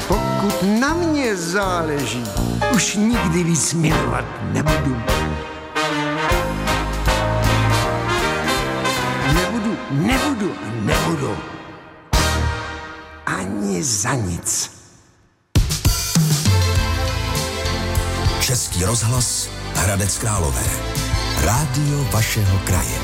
Pokud na mě záleží, už nikdy víc milovat nebudu. Nebudu. Ani za nic. Český rozhlas, Hradec Králové. Rádio vašeho kraje.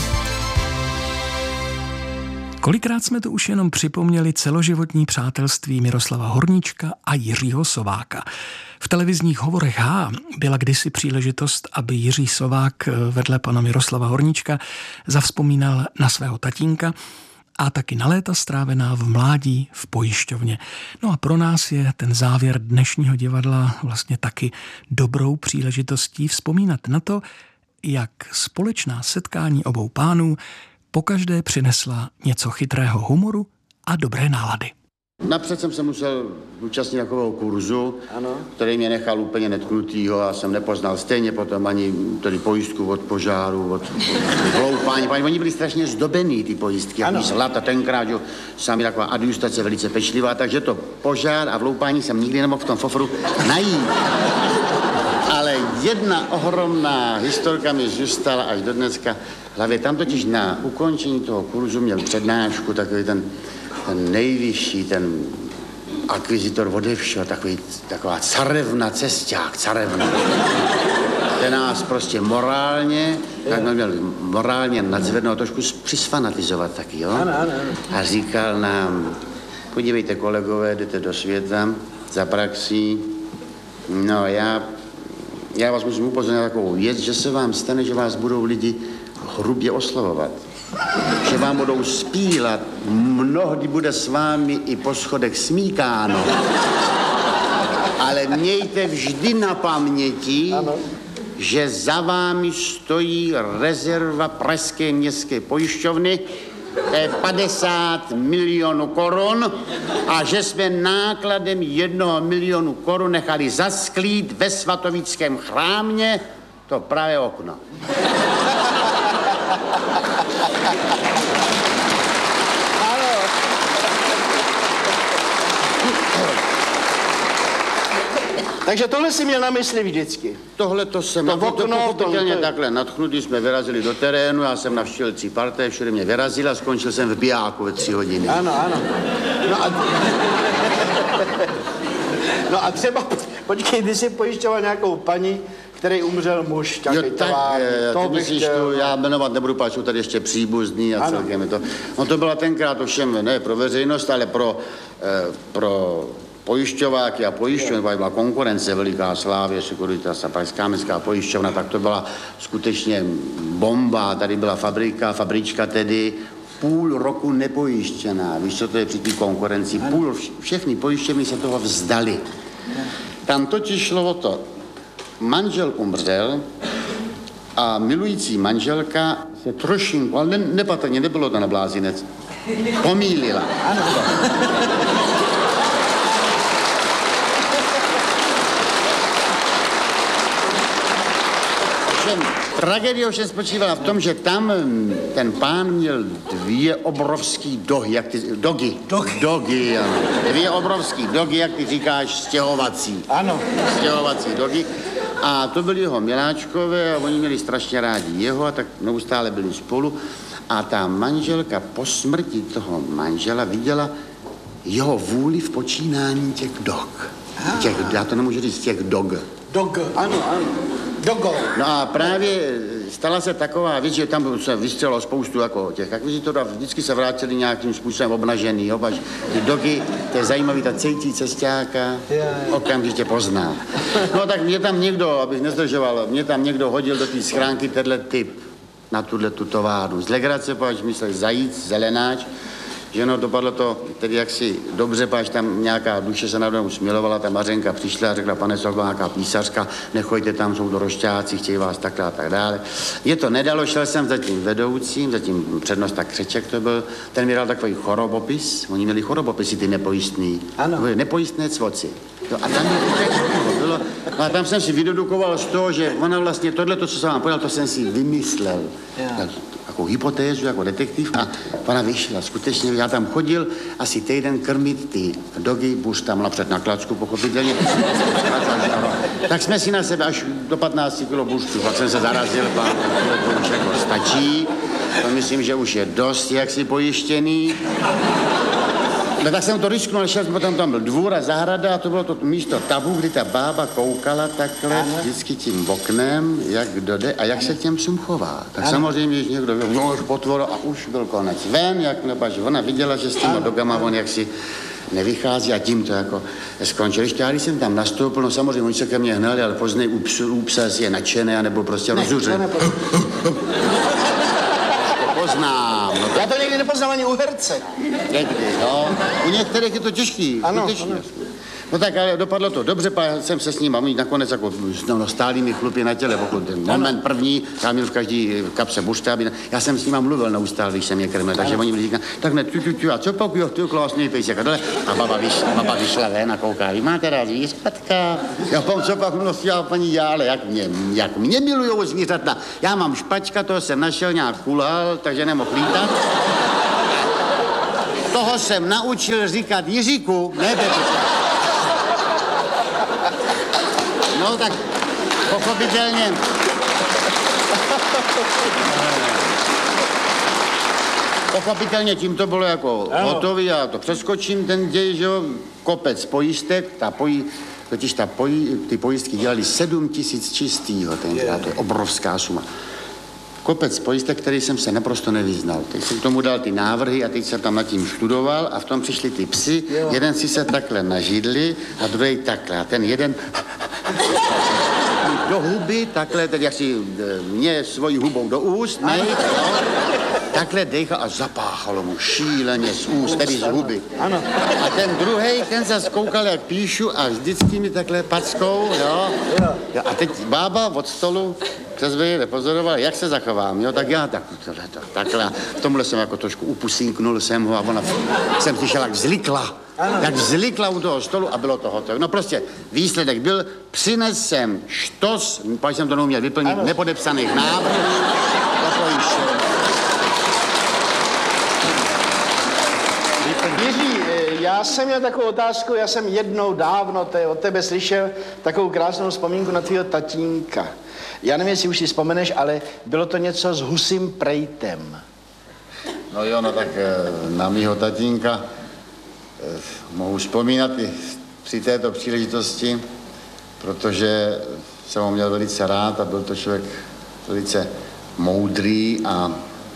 Kolikrát jsme tu už jenom připomněli celoživotní přátelství Miroslava Horníčka a Jiřího Sováka. V televizních hovorech byla kdysi příležitost, aby Jiří Sovák vedle pana Miroslava Horníčka zavzpomínal na svého tatínka a taky na léta strávená v mládí v pojišťovně. No a pro nás je ten závěr dnešního divadla vlastně taky dobrou příležitostí vzpomínat na to, jak společná setkání obou pánů pokaždé přinesla něco chytrého humoru a dobré nálady. Napřed jsem se musel účastnit takového kurzu, který mě nechal úplně netknutýho a jsem nepoznal stejně potom ani tedy pojistku od požáru, od vloupání. Oni byli strašně zdobený, ty pojistky, jako zlata tenkrát, že sami taková adjustace velice pečlivá, takže to požár a vloupání jsem nikdy nemohl v tom fofru najít. Ale jedna ohromná historka mi zůstala až do dneska v hlavě. Tam totiž na ukončení toho kurzu měl přednášku takový ten nejvyšší, ten akvizitor ode všeho, taková carevna, cesťák, carevna. Ten nás prostě morálně, tak měl morálně nadzvednout, trošku přisfanatizovat taky, jo? Ano. A říkal nám, podívejte kolegové, jdete do světa za praxí, no já vás musím upozornit na takovou věc, že se vám stane, že vás budou lidi hrubě oslovovat. Že vám budou spílat, mnohdy bude s vámi i po schodech smíkáno. Ale mějte vždy na paměti, že za vámi stojí rezerva Pražské městské pojišťovny, to je 50 milionů korun a že jsme nákladem 1 milionu korun nechali zasklít ve svatovickém chrámě to pravé okno. Takže tohle si měl na mysli vždycky. Tohle to jsem pochopitelně takhle nadchnutý, jsme vyrazili do terénu, já jsem navštívil 3 parté, všude mě vyrazil a skončil jsem v bijáku ve 3 hodiny. Ano. No a třeba, počkej, ty jsi pojišťoval nějakou paní, který umřel muž, to myslíš tu, já jmenovat nebudu, páč, tady ještě příbuzný a celkem je to. No to byla tenkrát ovšem ne pro veřejnost, ale pro pojišťováky a pojišťovny, byla konkurence veliká, Slávě, Securitas a Pražská městská pojišťovna, tak to byla skutečně bomba, tady byla fabrička tedy, půl roku nepojištěná, víš, co to je při té konkurenci, všechny pojišťovny se toho vzdali. Tam totiž šlo o to, manžel umřel a milující manželka se trošinku, ale nepatrně, nebylo to na blázinec, pomýlila. Tragédie ovšem spočívala v tom, že tam ten pán měl 2 obrovský dogy, ano. 2 obrovský dogy, jak ty říkáš, stěhovací. Ano. Stěhovací dogy. A to byli jeho miláčkové a oni měli strašně rádi jeho a tak neustále byli spolu. A ta manželka po smrti toho manžela viděla jeho vůli v počínání těch dog. Já to nemůžu říct, těch dog. Dog, ano. Dogo. No a právě stala se taková věc, že tam se vystřelilo spoustu jako těch akvizitorů a vždycky se vrátili nějakým způsobem obnažený. Ty dogy, to je zajímavý, ta cejtí cestáka okamžitě pozná. No tak mě tam někdo, abych nezdržoval, mě tam někdo hodil do té schránky tenhle typ na tu továrnu. Z legrace, páč myslel zajíc, zelenáč, že no, dopadlo to tedy jaksi dobře, páč tam nějaká duše se nade mnou smilovala, ta Mařenka přišla a řekla, pane Sokol, nějaká písařka, nechoďte tam, jsou to rošťáci, chtějí vás takhle a tak dále. Je to nedalo, šel jsem za tím vedoucím, za tím přednosta Křeček to byl, ten mi dal takový chorobopis, oni měli chorobopisy, ty nepojistný. Ano. Nepojistné cvoci. A tam bylo, a tam jsem si vydedukoval z toho, že ona vlastně tohle, co jsem vám povedal, to jsem si vymyslel. Tak, takovou hypotézu jako detektiv a ona vyšla. Skutečně já tam chodil asi týden krmit ty dogy, Buš tam napřed na klacku, pochopitelně. Tak jsme si na sebe až do 15 kilo buštu, pak jsem se zarazil, pán, to už jako stačí. To myslím, že už je dost jaksi pojištěný. No tak jsem to risknul, šel jsem potom tam byl dvůr a zahrada a to bylo to místo tabu, kdy ta bába koukala takhle vždycky tím oknem, jak kdo jde a jak se k těm psům chová. Tak samozřejmě, když někdo byl, no už potvora a už byl konec ven, jak nebaž ona viděla, že s těma dogama on jaksi nevychází a tím to jako skončil. Ještě já, když jsem tam nastoupil, no samozřejmě oni se ke mně hnali, ale později u psa je nadšené, anebo prostě rozuře. Poznám. No Já to někdy nepoznám ani u herce. Někdy, no. U některých je to těžký. Ano. No tak, ale dopadlo to dobře, jsem se s ním a my nakonec jako stáli mi chlupy na těle, pokud ten moment první, já měl v každý kapse bušta, já jsem s nima mluvil neustále, když jsem je krmil, takže oni mi říkali, tak ne, a co pak, jo, ty krásný pejsek, a baba vyšla ven a kouká, vy máte rád zvířatka? Já pám, co pak mluví, paní já, ale jak mě milujou zvířata, já mám špačka, toho jsem našel, nějak kulal, takže nemohl lítat. Toho jsem naučil říkat Jiříku, ne Petrička. No tak pochopitelně. Pochopitelně tím to bylo jako hotový a to přeskočím ten děj, že jo, kopec pojistek, ty pojistky dělali 7 000 čistýho tenkrát, to je obrovská suma. Kopec pojistek, který jsem se naprosto nevyznal. Teď jsem k tomu dal ty návrhy a teď jsem tam nad tím študoval a v tom přišli ty psi. Jeden si se takhle nažidli a druhý takhle. A ten jeden do huby, takhle, teď jak si mě svojí hubou do úst, takhle dechal a zapáchalo mu šíleně z úst, tedy z huby. Ano. A ten druhej, ten zase koukal, jak píšu a vždycky mi takhle packou, jo. A teď bába od stolu přes mě nepozoroval, jak se zachovám, jo, tak já takhle. Tomhle jsem jako trošku upusínknul jsem ho a ona jsem slyšel, jak vzlikla u toho stolu a bylo to hotové. No prostě výsledek byl, přines jsem štos, pak jsem to neuměl vyplnit, nepodepsaných návrhů, Jiří, já jsem měl takovou otázku, já jsem jednou dávno od tebe slyšel takovou krásnou vzpomínku na tvýho tatínka. Já nevím, jestli už si vzpomeneš, ale bylo to něco s husím prejtem. No jo, no tak na mýho tatínka mohu vzpomínat i při této příležitosti, protože jsem ho měl velice rád a byl to člověk velice moudrý a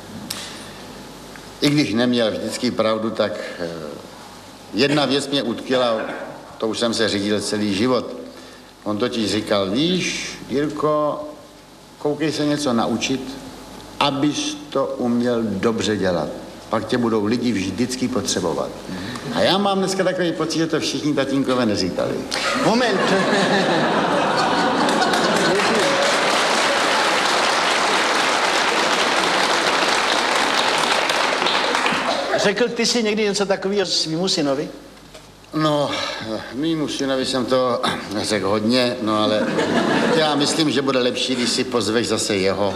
i když neměl vždycky pravdu, tak jedna věc mě utkvěla, to už jsem se řídil celý život. On totiž říkal, víš, Jirko, koukej se něco naučit, abys to uměl dobře dělat. Pak tě budou lidi vždycky potřebovat. A já mám dneska takový pocit, že to všichni tatínkové neříkali. Moment. Řekl ty si někdy něco takového svýmu synovi? No, mýmu synovi jsem to řekl hodně, no ale já myslím, že bude lepší, když si pozveš zase jeho.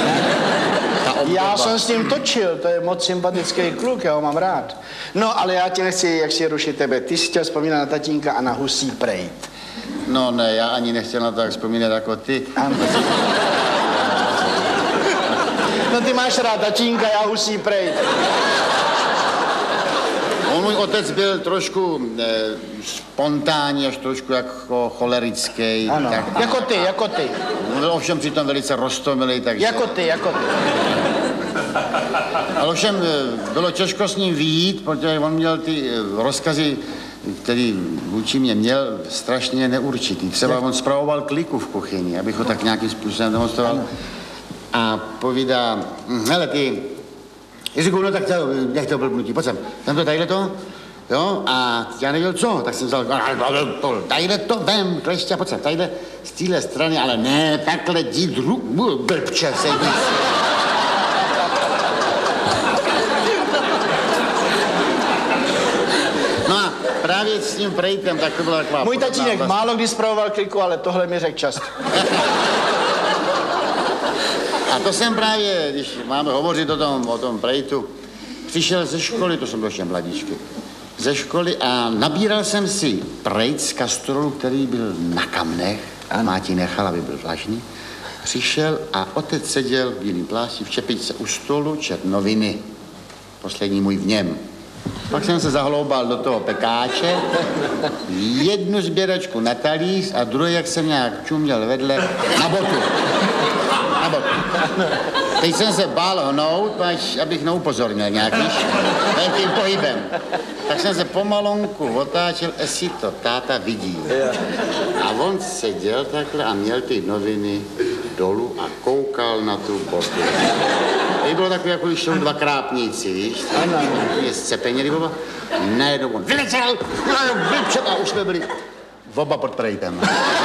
Já jsem s ním točil, to je moc sympatický kluk, já ho mám rád. No, ale já tě nechci, jak si rušit tebe. Ty jsi chtěl vzpomínat na tatínka a na husí prejt. No ne, já ani nechtěl na to tak vzpomínat jako ty. No ty máš rád tatínka, já husí prejt. Můj otec byl trošku spontánní, až trošku jako cholerický. Ano, tak, jako ty. Byl ovšem přitom velice roztomilý, takže... Jako ty. Ale ovšem bylo těžko s ním vyjít, protože on měl ty rozkazy, který vůči mě měl, strašně neurčitý. Třeba on spravoval kliku v kuchyni, abych ho tak nějakým způsobem demonstroval. A povídá, hele ty, Jiříku, no tak jak to blbnutí, pojď sem, to tadyhle to, jo, a já nevěděl co, tak jsem vzal, tadyhle to, vem, klešťa, pojď sem, tadyhle z téhle strany, ale ne, takhle jdi blbče, sedí. No a právě s tím prejtem, tak to byla taková... Můj tatínek málo kdy spravoval kliku, ale tohle mi řekl často. A to jsem právě, když máme hovořit o tom prejtu, přišel ze školy, to jsem byl ještě mladíčky, ze školy a nabíral jsem si prejt z kastrolu, který byl na kamnech. Máti nechal, aby byl vlažný. Přišel a otec seděl v bílým plášti v čepičce u stolu, čet noviny. Poslední můj v něm. Pak jsem se zahloubal do toho pekáče, jednu sběračku na talíř a druhý, jak jsem nějak čuměl vedle, na botu. Na botu. Teď jsem se bál hnout, abych neupozornil nějakým velkým pohybem. Tak jsem se pomalonku otáčel, jestli to táta vidí. A on seděl takhle a měl ty noviny dolů a koukal na tu botu. To bylo takové, jako když jsou dva krápníci, víš? Je scepeněli oba. Najednou on vyletěl, a už jsme byli oba pod prejtem.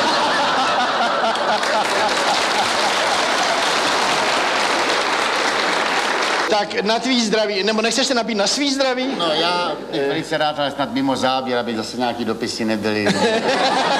Tak na tvý zdraví, nebo nechceš se napít na svý zdraví? No já bych velice rád, ale snad mimo záběr, aby zase nějaký dopisy nebyly.